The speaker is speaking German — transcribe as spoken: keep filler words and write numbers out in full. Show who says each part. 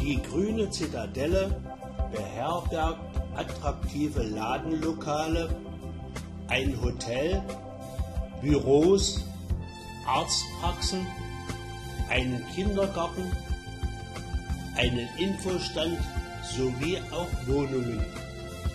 Speaker 1: Die Grüne Zitadelle beherbergt attraktive Ladenlokale, ein Hotel, Büros, Arztpraxen, einen Kindergarten, einen Infostand sowie auch Wohnungen.